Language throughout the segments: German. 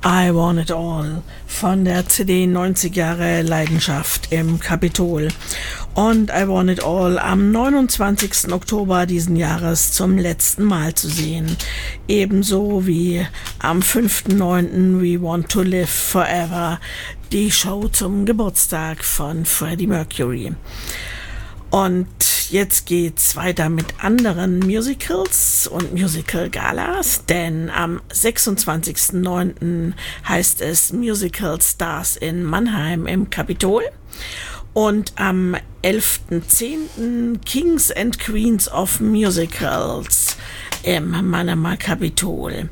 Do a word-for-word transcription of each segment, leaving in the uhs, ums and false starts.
I Want It All von der C D neunzig Jahre Leidenschaft im Kapitol. Und I Want It All am neunundzwanzigsten Oktober diesen Jahres zum letzten Mal zu sehen. Ebenso wie am fünften neunten We Want to Live Forever, die Show zum Geburtstag von Freddie Mercury. Und jetzt geht's weiter mit anderen Musicals und Musical-Galas, denn am sechsundzwanzigsten neunten heißt es Musical Stars in Mannheim im Kapitol und am elften zehnten Kings and Queens of Musicals im Mannheimer Kapitol.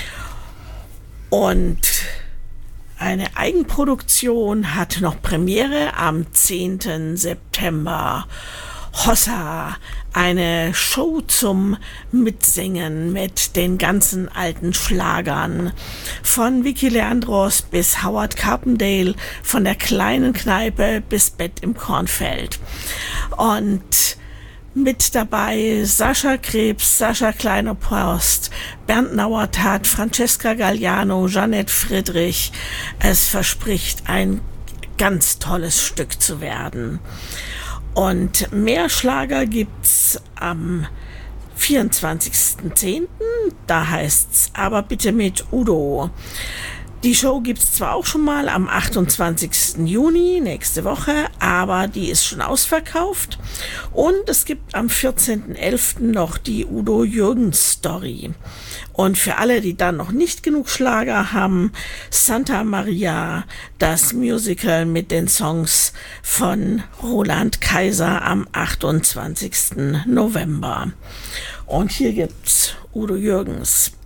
Und eine Eigenproduktion hat noch Premiere am zehnten September. Hossa, eine Show zum Mitsingen mit den ganzen alten Schlagern. Von Vicky Leandros bis Howard Carpendale, von der kleinen Kneipe bis Bett im Kornfeld. Und mit dabei Sascha Krebs, Sascha Kleiner-Post, Bernd Nauertat, Francesca Galliano, Jeanette Friedrich. Es verspricht ein ganz tolles Stück zu werden. Und mehr Schlager gibt's am vierundzwanzigsten zehnten Da heißt's aber bitte mit Udo. Die Show gibt's zwar auch schon mal am achtundzwanzigsten Juni, nächste Woche, aber die ist schon ausverkauft. Und es gibt am vierzehnten elften noch die Udo Jürgens Story. Und für alle, die dann noch nicht genug Schlager haben, Santa Maria, das Musical mit den Songs von Roland Kaiser am achtundzwanzigsten November. Und hier gibt's Udo Jürgens.